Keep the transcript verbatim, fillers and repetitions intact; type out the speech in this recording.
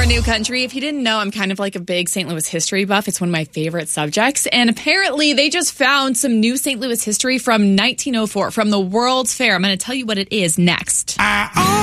for New Country. If you didn't know, I'm kind of like a big Saint Louis history buff. It's one of my favorite subjects. And apparently they just found some new Saint Louis history from nineteen oh four, from the World's Fair. I'm going to tell you what it is next. I